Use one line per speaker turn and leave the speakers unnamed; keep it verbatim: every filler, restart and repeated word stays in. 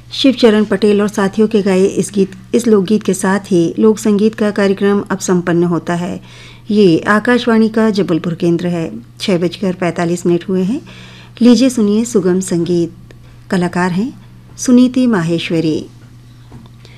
शिवचरण पटेल और साथियों के गाए इस गीत इस लोकगीत के साथ ही लोक संगीत का कार्यक्रम अब संपन्न होता है। ये आकाशवाणी का जबलपुर केंद्र है। छः बजकर पैंतालीस मिनट हुए हैं। लीजिए सुनिए सुगम संगीत। कलाकार हैं सुनीति माहेश्वरी।